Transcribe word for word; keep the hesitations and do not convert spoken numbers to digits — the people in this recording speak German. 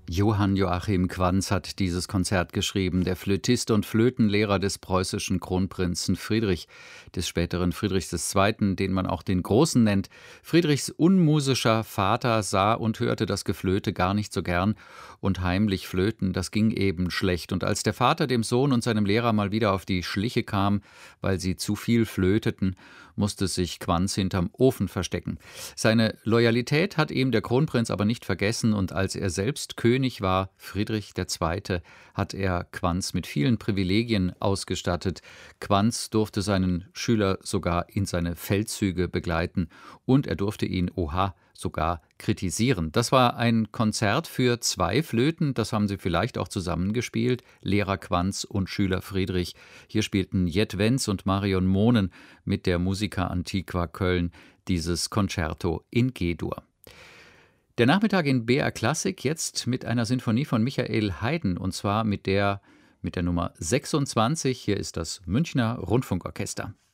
Johann Joachim Quanz hat dieses Konzert geschrieben, der Flötist und Flötenlehrer des preußischen Kronprinzen Friedrich, des späteren Friedrichs des Zweiten., den man auch den Großen nennt. Friedrichs unmusischer Vater sah und hörte das Geflöte gar nicht so gern, und heimlich flöten, das ging eben schlecht. Und als der Vater dem Sohn und seinem Lehrer mal wieder auf die Schliche kam, weil sie zu viel flöteten, musste sich Quanz hinterm Ofen verstecken. Seine Loyalität hat ihm der Kronprinz aber nicht vergessen, und als er selbst König war, Friedrich der Zweite., hat er Quanz mit vielen Privilegien ausgestattet. Quanz durfte seinen Schüler sogar in seine Feldzüge begleiten, und er durfte ihn, oha, sogar kritisieren. Das war ein Konzert für zwei Flöten, das haben sie vielleicht auch zusammengespielt, Lehrer Quanz und Schüler Friedrich. Hier spielten Jet Wenz und Marion Mohnen mit der Musica Antiqua Köln dieses Concerto in G-Dur. Der Nachmittag in B R Klassik jetzt mit einer Sinfonie von Michael Haydn, und zwar mit der, mit der Nummer sechsundzwanzig. Hier ist das Münchner Rundfunkorchester.